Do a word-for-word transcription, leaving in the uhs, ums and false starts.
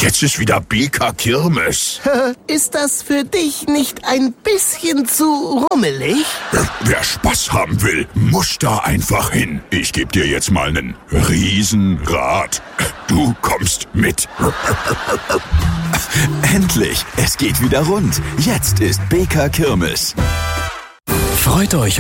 Jetzt ist wieder B K Kirmes. Ist das für dich nicht ein bisschen zu rummelig? Wer Spaß haben will, muss da einfach hin. Ich gebe dir jetzt mal einen Riesenrad. Du kommst mit. Endlich, es geht wieder rund. Jetzt ist B K Kirmes. Freut euch